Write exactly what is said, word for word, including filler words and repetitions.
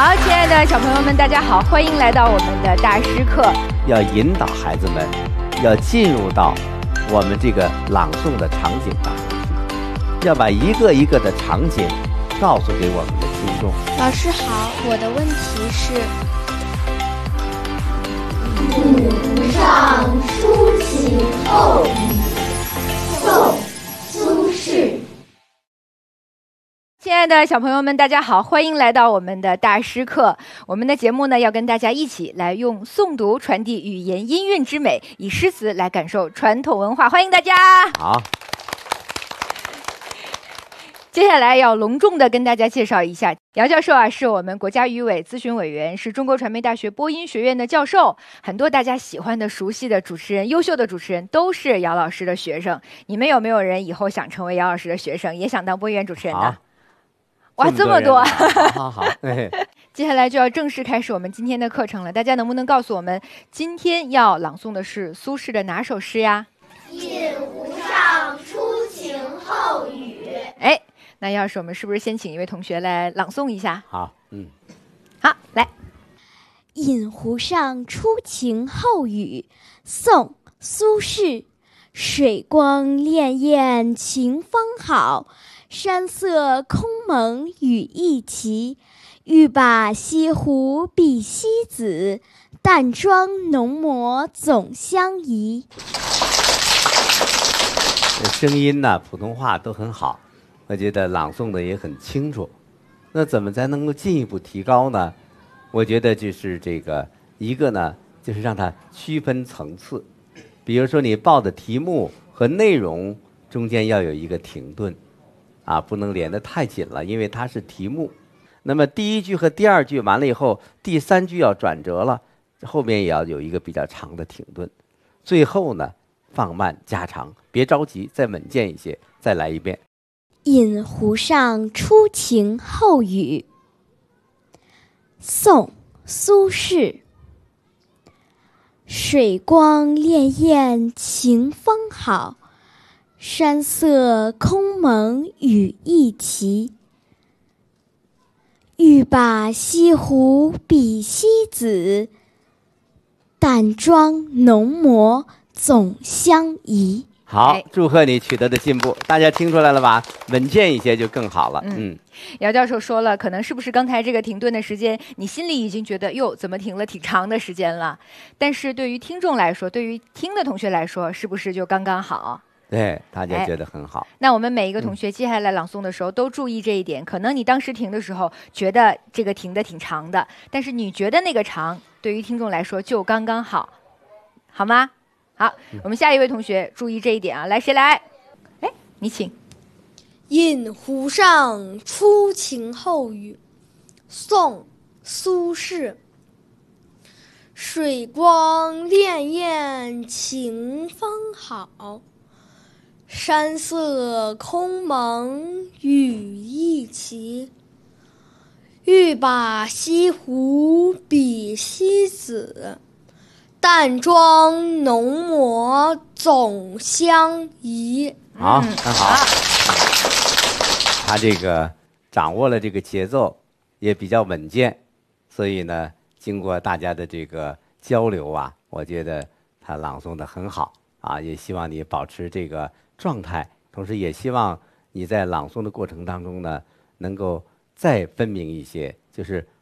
好，亲爱的小朋友们，大家好，欢迎来到我们的大师课。 要引导孩子们，要进入到我们这个朗诵的场景当中去，要把一个一个的场景告诉给我们的听众。 老师好，我的问题是： 引不上抒情后语，宋·苏轼。 亲爱的小朋友们，大家好，欢迎来到我们的大师课。我们的节目呢，要跟大家一起来用诵读传递语言音韵之美，以诗词来感受传统文化。欢迎大家！ 好， 接下来要隆重的跟大家介绍一下，姚教授啊，是我们国家语委咨询委员，是中国传媒大学播音学院的教授。很多大家喜欢的、熟悉的主持人、优秀的主持人，都是姚老师的学生。你们有没有人以后想成为姚老师的学生，也想当播音员主持人的？哇，这么多！ 好好好， 接下来就要正式开始我们今天的课程了。大家能不能告诉我们，今天要朗诵的是苏轼的哪首诗呀？ 引不上抒情后语。 哎，那要是我们是不是先请一位同学来朗诵一下？ 好，嗯， 好，来。 饮湖上初晴后雨，宋·苏轼。水光潋滟晴方好，山色空蒙雨亦奇。欲把西湖比西子，淡妆浓抹总相宜。 这声音呢，普通话都很好，我觉得朗诵的也很清楚。那怎么才能够进一步提高呢？我觉得就是这个一个呢，就是让它区分层次。比如说你报的题目和内容中间要有一个停顿，啊，不能连得太紧了，因为它是题目。那么第一句和第二句完了以后，第三句要转折了，后面也要有一个比较长的停顿。最后呢，放慢加长，别着急，再稳健一些，再来一遍。 饮湖上初晴后雨，宋·苏轼。水光潋滟晴方好，山色空蒙雨亦奇。欲把西湖比西子，淡妆浓抹总相宜。 好，祝贺你取得的进步，大家听出来了吧？稳健一些就更好了。嗯， 姚教授说了，可能是不是刚才这个停顿的时间，你心里已经觉得哟，怎么停了挺长的时间了？但是对于听众来说，对于听的同学来说，是不是就刚刚好？ 对，大家觉得很好。 那我们每一个同学接下来朗诵的时候，都注意这一点。可能你当时停的时候，觉得这个停的挺长的，但是你觉得那个长，对于听众来说就刚刚好，好吗？好，我们下一位同学注意这一点啊！来，谁来？哎，你请。 饮湖上初晴后雨，宋·苏轼。水光潋滟晴方好，山色空蒙雨亦奇。欲把西湖比西子，淡妆浓抹总相宜。 好，很好。他这个掌握了这个节奏，也比较稳健，所以呢，经过大家的这个交流啊，我觉得他朗诵的很好啊，也希望你保持这个状态，同时也希望你在朗诵的过程当中呢，能够再分明一些，就是